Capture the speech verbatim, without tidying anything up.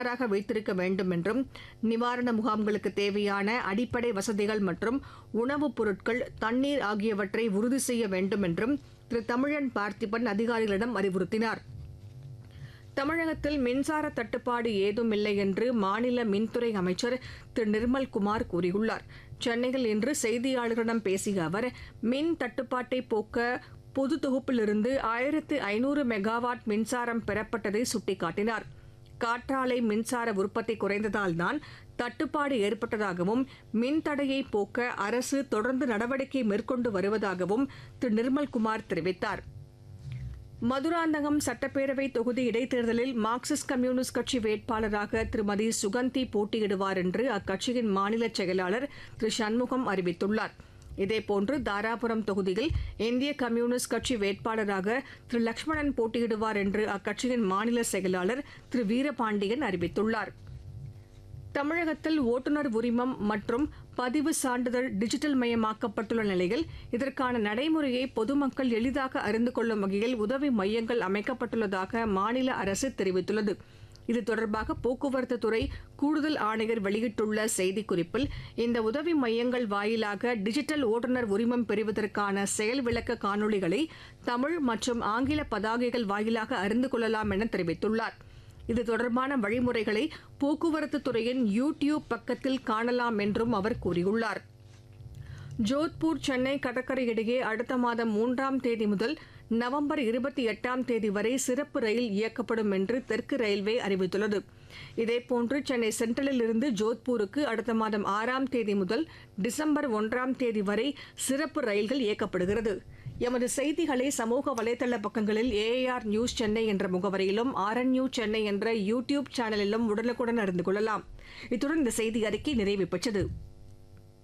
தயாராக வைத்திருக்க வேண்டும் என்றும் நிவாரண முகாம்களுக்கு தேவையான அடிப்படை வசதிகள் மற்றும் உணவுப் பொருட்கள் தண்ணீர் ஆகியவற்றை உறுதி செய்ய வேண்டும் என்றும் திரு தமிழன் பார்த்திபன் அதிகாரிகளிடம் அறிவுறுத்தினார். தமிழகத்தில் மின்சார தட்டுப்பாடு ஏதும் இல்லை என்று மாநில மின்துறை அமைச்சர் திரு நிர்மல்குமார் கூறியுள்ளார். சென்னையில் இன்று செய்தியாளர்களிடம் பேசிய அவர், மின் தட்டுப்பாட்டை போக்க பொது தொகுப்பிலிருந்து ஆயிரத்து ஐநூறு மெகாவாட் மின்சாரம் பெறப்பட்டதை சுட்டிக்காட்டினார். காற்றாலை மின்சார உற்பத்தி குறைந்ததால்தான் தட்டுப்பாடு ஏற்பட்டதாகவும் மின்தடையை போக்க அரசு தொடர்ந்து நடவடிக்கை மேற்கொண்டு வருவதாகவும் திரு நிர்மல்குமார் தெரிவித்தார். மதுராந்தகம் சட்டப்பேரவை தொகுதி இடைத்தேர்தலில் மார்க்சிஸ்ட் கம்யூனிஸ்ட் கட்சி வேட்பாளராக திருமதி சுகந்தி போட்டியிடுவார் என்று அக்கட்சியின் மாநில செயலாளர் திரு சண்முகம் அறிவித்துள்ளார். இதேபோன்று தாராபுரம் தொகுதியில் இந்திய கம்யூனிஸ்ட் கட்சி வேட்பாளராக திரு லட்சுமணன் போட்டியிடுவார் என்று அக்கட்சியின் மாநில செயலாளர் திரு வீரபாண்டியன் அறிவித்துள்ளார். தமிழகத்தில் ஓட்டுநர் உரிமம் மற்றும் பதிவு சான்றிதழ் டிஜிட்டல் மயமாக்கப்பட்டுள்ள நிலையில் இதற்கான நடைமுறையை பொதுமக்கள் எளிதாக அறிந்து கொள்ளும் வகையில் உதவி மையங்கள் அமைக்கப்பட்டுள்ளதாக மாநில அரசு தெரிவித்துள்ளது. இது தொடர்பாக போக்குவரத்து துறை கூடுதல் ஆணையர் வெளியிட்டுள்ள செய்திக்குறிப்பில், இந்த உதவி மையங்கள் வாயிலாக டிஜிட்டல் ஓட்டுநர் உரிமம் பெறுவதற்கான செயல் விளக்க காணொலிகளை தமிழ் மற்றும் ஆங்கில பதாகைகள் வாயிலாக அறிந்து கொள்ளலாம் என தெரிவித்துள்ளார். இது தொடர்பான வழிமுறைகளை போக்குவரத்து துறையின் யூ டியூப் பக்கத்தில் காணலாம் என்றும் அவர் கூறியுள்ளார். ஜோத்பூர் சென்னை கடற்கரை இடையே அடுத்த மாதம் மூன்றாம் தேதி முதல் நவம்பர் இருபத்தி எட்டாம் தேதி வரை சிறப்பு ரயில் இயக்கப்படும் என்று தெற்கு ரயில்வே அறிவித்துள்ளது. இதேபோன்று சென்னை சென்ட்ரலில் இருந்து ஜோத்பூருக்கு அடுத்த மாதம் ஆறாம் தேதி முதல் டிசம்பர் ஒன்றாம் தேதி வரை சிறப்பு ரயில்கள் இயக்கப்படுகிறது. எமது செய்திகளை சமூக வலைதள பக்கங்களில் ஏஏஆர் நியூஸ் சென்னை என்ற முகவரியிலும் ஆர்என்யூ சென்னை என்ற யூ டியூப் சேனலிலும் உடனுக்குடன் அறிந்து கொள்ளலாம். இத்துடன் இந்த செய்தி அறிக்கை நிறைவு பெற்றது.